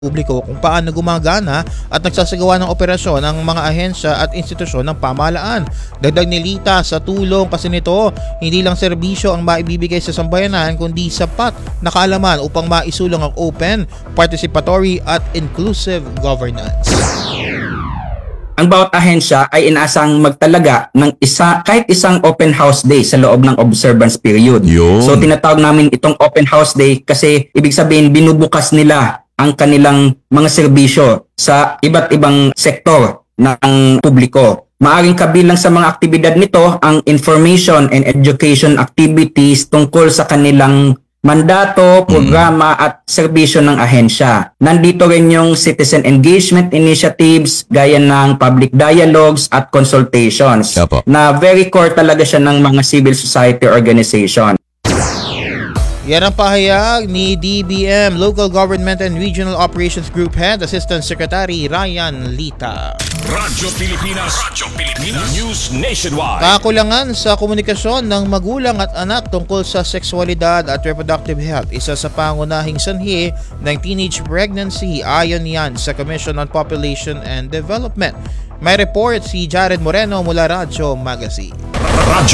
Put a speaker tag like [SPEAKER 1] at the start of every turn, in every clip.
[SPEAKER 1] publiko kung paano gumagana at nagsasagawa ng operasyon ng mga ahensya at institusyon ng pamahalaan. Dagdag ni Lita, sa tulong kasi nito, hindi lang serbisyo ang maibibigay sa sambayanan kundi sapat na kaalaman upang maisulong ang open, participatory at inclusive governance.
[SPEAKER 2] Ang bawat ahensya ay inaasang magtalaga ng kahit isang open house day sa loob ng observance period.
[SPEAKER 3] Yun.
[SPEAKER 2] So tinatawag namin itong open house day kasi ibig sabihin binubukas nila ang kanilang mga serbisyo sa iba't ibang sektor ng publiko. Maaring kabilang sa mga aktibidad nito ang information and education activities tungkol sa kanilang mandato, programa at serbisyo ng ahensya. Nandito rin yung citizen engagement initiatives gaya ng public dialogues at consultations
[SPEAKER 3] Apo.
[SPEAKER 2] na very core talaga siya ng mga civil society organization.
[SPEAKER 1] Yan ang pahayag ni DBM Local Government and Regional Operations Group Head Assistant Secretary Ryan Lita.
[SPEAKER 3] Radyo Pilipinas News Nationwide.
[SPEAKER 1] Kakulangan sa komunikasyon ng magulang at anak tungkol sa sexualidad at reproductive health, isa sa pangunahing sanhi ng teenage pregnancy, ayon yan sa Commission on Population and Development. May report si Jared Moreno mula Radyo Magazine.
[SPEAKER 3] Radyo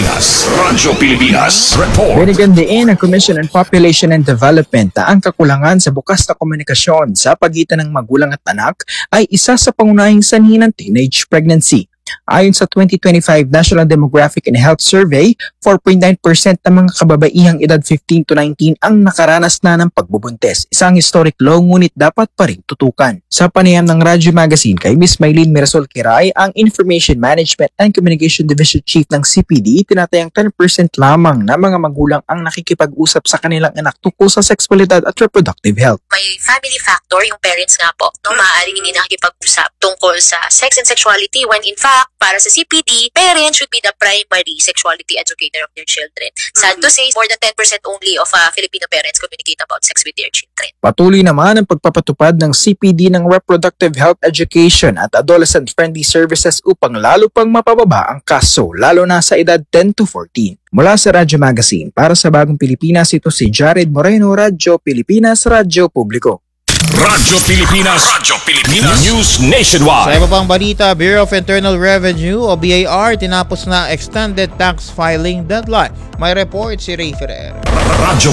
[SPEAKER 3] Pilipinas Report.
[SPEAKER 4] Binigyan din ng Commission on Population and Development na ang kakulangan sa bukas na komunikasyon sa pagitan ng magulang at anak ay isa sa pangunahing sanhi ng teenage pregnancy. Ayon sa 2025 National Demographic and Health Survey, 4.9% ng mga kababaihang edad 15 to 19 ang nakaranas na ng pagbubuntis. Isang historic low ngunit dapat pa rin tutukan. Sa panayam ng Radyo Magazine kay Ms. Maylene Mirasol Kiray, ang Information Management and Communication Division Chief ng CPD, tinatayang 10% lamang na mga magulang ang nakikipag-usap sa kanilang anak tungkol sa sexualidad at reproductive health.
[SPEAKER 5] May family factor, yung parents nga po, no, maaaring hindi nakikipag-usap tungkol sa sex and sexuality when in fact, para sa CPD, parents should be the primary sexuality educator of their children. Sad to say, more than 10% only of Filipino parents communicate about sex with their children.
[SPEAKER 4] Patuloy naman ang pagpapatupad ng CPD ng reproductive health education at adolescent-friendly services upang lalo pang mapababa ang kaso, lalo na sa edad 10 to 14. Mula sa Radyo Magazine, para sa Bagong Pilipinas, ito si Jared Moreno, Radyo Pilipinas, Radyo Publiko.
[SPEAKER 3] Radyo Pilipinas News
[SPEAKER 1] Sa
[SPEAKER 3] Nationwide.
[SPEAKER 1] iba pang balita, Bureau of Internal Revenue o BIR tinapos na extended tax filing deadline. May report si Ray Ferrer.
[SPEAKER 3] Radyo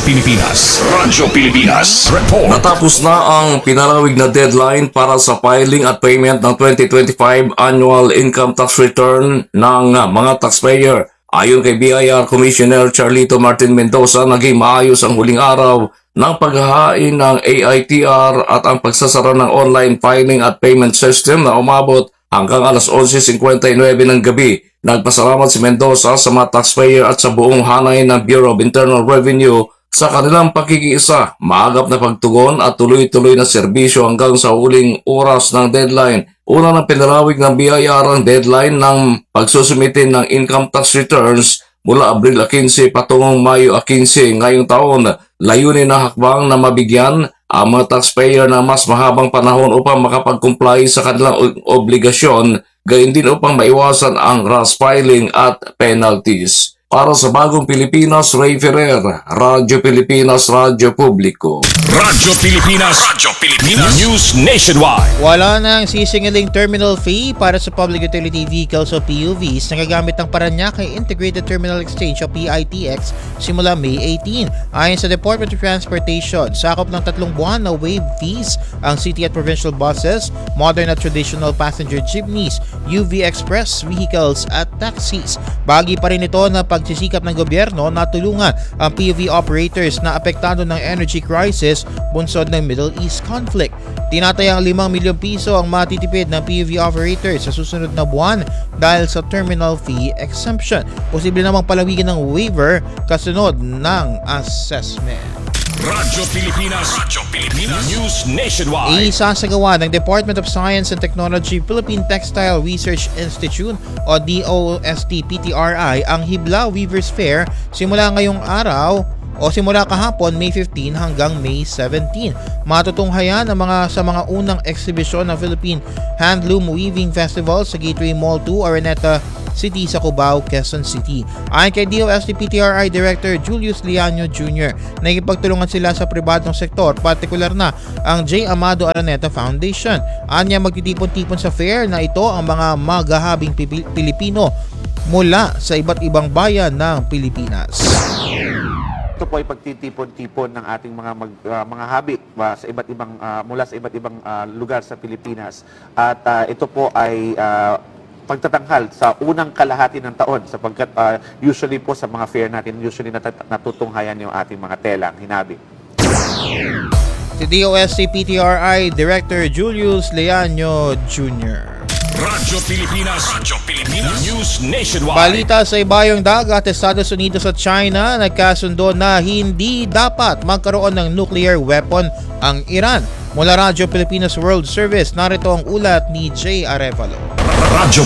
[SPEAKER 3] Pilipinas Report.
[SPEAKER 6] Natapos na ang pinarawig na deadline para sa filing at payment ng 2025 Annual Income Tax Return ng mga taxpayer. Ayon kay BIR Commissioner Charlito Martin Mendoza, naging maayos ang huling araw ng paghahain ng AITR at ang pagsasara ng online filing at payment system na umabot hanggang alas 11:59 ng gabi. Nagpasalamat si Mendoza sa mga taxpayer at sa buong hanay ng Bureau of Internal Revenue sa kanilang pakikiisa, maagap na pagtugon at tuloy-tuloy na serbisyo hanggang sa huling oras ng deadline. Una ng pinarawig ng BIR ang deadline ng pagsusumitin ng income tax returns mula Abril 15 patungong Mayo 15 ngayong taon. Layunin na hakbang na mabigyan ang mga taxpayer na mas mahabang panahon upang makapag-comply sa kanilang obligasyon, gayon din upang maiwasan ang rush filing at penalties. Para sa Bagong Pilipinas, Ray Ferrer, Radyo Pilipinas, Radyo Publiko.
[SPEAKER 3] Radyo Pilipinas News Nationwide.
[SPEAKER 1] Wala nang sisingiling terminal fee para sa public utility vehicles o PUVs na gagamit ng Parañaque Integrated Terminal Exchange o PITX simula May 18. Ayon sa Department of Transportation, sakop ng 3 buwan na waive fees ang city at provincial buses, modern at traditional passenger jeepneys, UV Express vehicles at taxis. Bahagi pa rin ito na pagsisikap ng gobyerno na tulungan ang PUV operators na apektado ng energy crisis bunsod ng Middle East conflict. Tinatayang 5 milyong piso ang matitipid ng PUV operators sa susunod na buwan dahil sa terminal fee exemption. Posible namang palawigan ng waiver kasunod ng assessment.
[SPEAKER 3] Radyo Pilipinas News Nationwide.
[SPEAKER 1] Isasagawa ng Department of Science and Technology Philippine Textile Research Institute o DOST-PTRI ang Hibla Weavers Fair simula ngayong araw o simula kahapon May 15 hanggang May 17. Matutunghayan ang sa mga unang eksibisyon ng Philippine Handloom Weaving Festival sa Gateway Mall 2 Araneta City sa Cubao, Quezon City. Ayon kay DOST-PTRI Director Julius Liano Jr., nakikipagtulungan sila sa pribadong sektor, partikular na ang J. Amado Araneta Foundation. Anya magtitipon-tipon sa fair na ito ang mga magahabing Pilipino mula sa iba't ibang bayan ng Pilipinas.
[SPEAKER 7] Ito po ay pagtitipon-tipon ng ating mga habi sa iba't ibang mula sa iba't ibang lugar sa Pilipinas. At ito po ay pagtatanghal sa unang kalahati ng taon sapagkat usually po sa mga fair natin usually natutunghayan yung ating mga telang hinabi.
[SPEAKER 1] Si DOST-PTRI Director Julius Leaño Jr.
[SPEAKER 3] Radyo Pilipinas News Nationwide.
[SPEAKER 1] Balita sa ibayong dagat, Estados Unidos at China nagkasundo na hindi dapat magkaroon ng nuclear weapon ang Iran. Mula Radyo Pilipinas World Service, narito ang ulat ni Jay Arevalo.
[SPEAKER 3] Radyo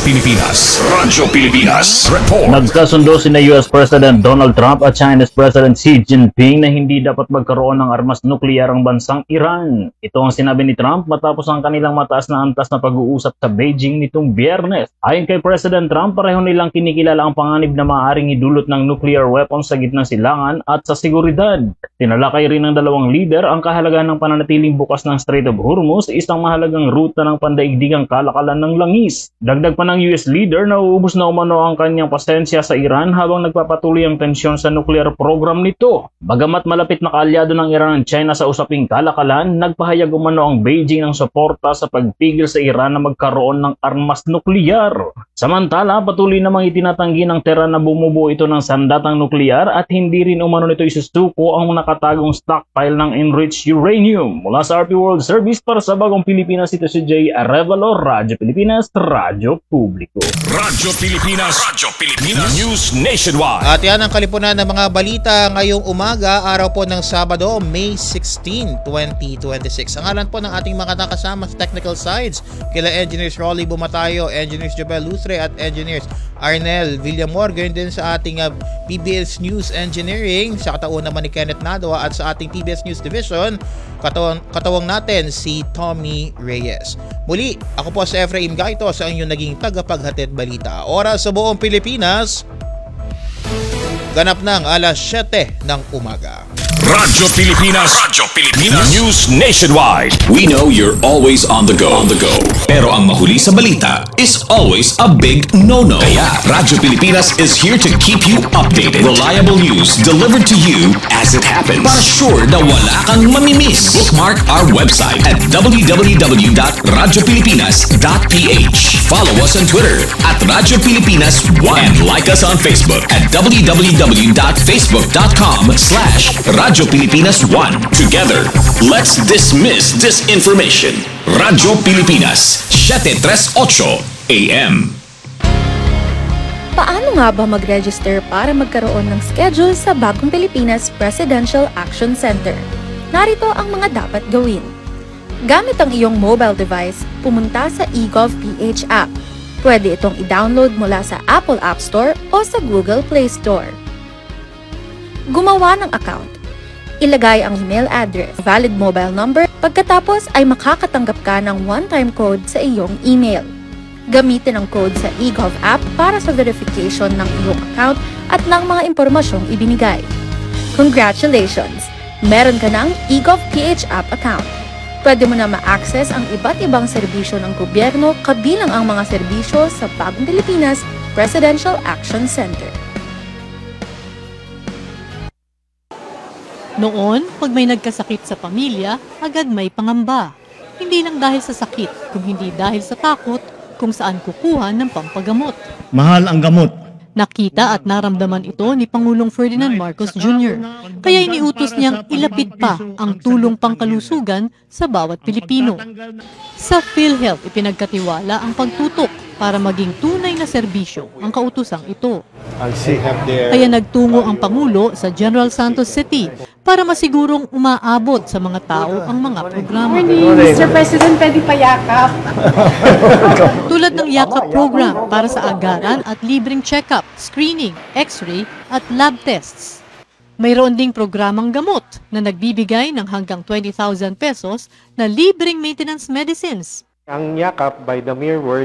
[SPEAKER 3] Pilipinas Report.
[SPEAKER 8] Nagkasundo sina US President Donald Trump at China's President Xi Jinping na hindi dapat magkaroon ng armas nuklear ang bansang Iran. Ito ang sinabi ni Trump matapos ang kanilang mataas na antas na pag-uusap sa Beijing nitong Biyernes. Ayon kay President Trump, pareho nilang kinikilala ang panganib na maaaring idulot ng nuclear weapons sa gitnang silangan at sa seguridad. Tinalakay rin ng dalawang leader ang kahalagahan ng pananatiling bukas ng Strait of Hormuz, isang mahalagang ruta ng pandaigdigang kalakalan ng langis. Dagdag pa ng US leader na uubos na umano ang kanyang pasensya sa Iran habang nagpapatuloy ang tensyon sa nuclear program nito. Bagamat malapit na kaalyado ng Iran ang China sa usaping kalakalan, nagpahayag umano ang Beijing ng suporta sa pagpigil sa Iran na magkaroon ng armas nuklear. Samantala, patuloy namang itinatanggi ng Tehran na bumubuo ito ng sandatang nuklear at hindi rin umano nito isusuko ang nakatagong stockpile ng enriched uranium. Mula sa RP World Service para sa Bagong Pilipinas, ito si Jay Arevalo, Radyo Pilipinas, Radyo Publiko.
[SPEAKER 3] Radyo Pilipinas News Nationwide.
[SPEAKER 1] At yan ang kalipunan ng mga balita ngayong umaga, araw po ng Sabado, May 16, 2026. Ang ngalan po ng ating mga nakasama sa technical sides, kila Engineers Rolly Bumatayo, Engineers Jobel Lustre at Engineers Arnel Villamor. Ganyan din sa ating PBS News Engineering, sa katauhan naman ni Kenneth Nadwa, at sa ating PBS News Division, katawang natin si Tommy Reyes. Muli, ako po si Efraim Gaito, sa inyong naging tagapaghatid balita. Oras sa buong Pilipinas, ganap ng alas 7 ng umaga.
[SPEAKER 3] Radyo Pilipinas News Nationwide. We know you're always on the go. Pero ang mahuli sa balita is always a big no-no. Kaya Radyo Pilipinas is here to keep you updated. Reliable news delivered to you as it happens. Para sure na wala kang mamimiss. Bookmark our website at www.radiopilipinas.ph. Follow us on Twitter at Radyo Pilipinas 1 and like us on Facebook at www.facebook.com/Radyo Pilipinas 1. Together, let's dismiss disinformation. Radyo Pilipinas, 738 AM.
[SPEAKER 9] Paano nga ba mag-register para magkaroon ng schedule sa Bagong Pilipinas Presidential Action Center? Narito ang mga dapat gawin. Gamit ang iyong mobile device, pumunta sa eGov.ph app. Pwede itong i-download mula sa Apple App Store o sa Google Play Store. Gumawa ng account. Ilagay ang email address, valid mobile number, pagkatapos ay makakatanggap ka ng one-time code sa iyong email. Gamitin ang code sa eGov app para sa verification ng iyong account at ng mga impormasyong ibinigay. Congratulations! Meron ka ng eGov.ph app account. Pwede mo na ma-access ang iba't ibang serbisyo ng gobyerno kabilang ang mga serbisyo sa Bagong Pilipinas Presidential Action Center.
[SPEAKER 10] Noon, pag may nagkasakit sa pamilya, agad may pangamba. Hindi lang dahil sa sakit, kung hindi dahil sa takot kung saan kukuha ng pampagamot.
[SPEAKER 11] Mahal ang gamot.
[SPEAKER 10] Nakita at naramdaman ito ni Pangulong Ferdinand Marcos Jr. Kaya iniutos niyang ilapit pa ang tulong pangkalusugan sa bawat Pilipino. Sa PhilHealth, ipinagkatiwala ang pagtutok para maging tunay na serbisyo ang kautusang ito. Kaya nagtungo ang Pangulo sa General Santos City para masigurong umaabot sa mga tao ang mga programa.
[SPEAKER 12] Mr. President, pwede pa yakap.
[SPEAKER 10] Tulad ng yakap program para sa agaran at libreng check-up, screening, x-ray at lab tests. Mayroon ding programang gamot na nagbibigay ng hanggang 20,000 pesos na libreng maintenance medicines.
[SPEAKER 13] Ang yakap, by the mere word,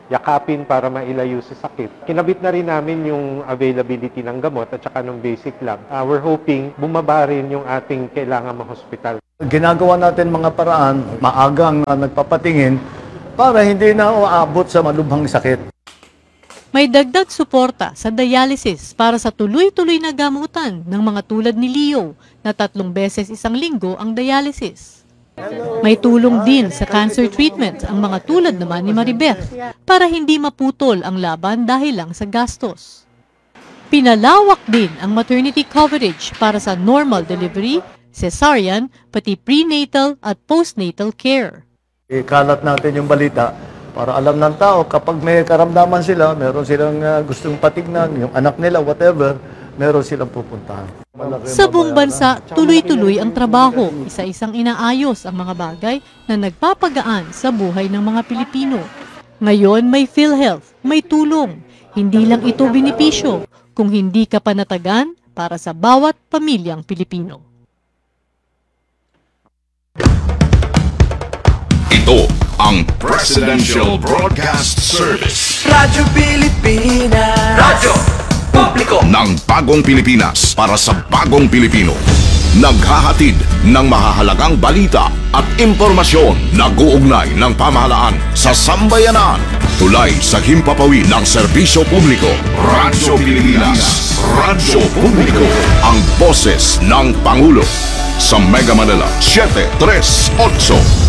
[SPEAKER 11] yakapin para mailayo sa sakit. Kinabit na rin namin yung availability ng gamot at saka ng basic lab. We're hoping bumaba rin yung ating kailangan ma-hospital.
[SPEAKER 13] Ginagawa natin mga paraan, maagang nagpapatingin para hindi na uabot sa malubhang sakit.
[SPEAKER 10] May dagdag suporta sa dialysis para sa tuloy-tuloy na gamutan ng mga tulad ni Leo na 3 beses isang linggo ang dialysis. May tulong din sa cancer treatment ang mga tulad naman ni Maribeth para hindi maputol ang laban dahil lang sa gastos. Pinalawak din ang maternity coverage para sa normal delivery, cesarean, pati prenatal at postnatal care.
[SPEAKER 13] Ikalat natin yung balita para alam ng tao kapag may karamdaman sila, meron silang gustong patignan, yung anak nila, whatever, meron silang pupuntahan.
[SPEAKER 10] Sa buong bansa, tuloy-tuloy ang trabaho, isa-isang inaayos ang mga bagay na nagpapagaan sa buhay ng mga Pilipino. Ngayon may PhilHealth, may tulong. Hindi lang ito benepisyo, kung hindi ka panatagan para sa bawat pamilyang Pilipino.
[SPEAKER 3] Ito ang Presidential Broadcast Service.
[SPEAKER 14] Radyo Pilipinas. Radyo Publiko
[SPEAKER 3] Ng bagong Pilipinas para sa bagong Pilipino. Naghahatid ng mahahalagang balita at impormasyon na guugnay ng pamahalaan sa sambayanan. Tulay sa himpapawid ng serbisyo publiko. Radyo Pilipinas. Radyo Publiko. Ang boses ng Pangulo. Sa Mega Manila 738.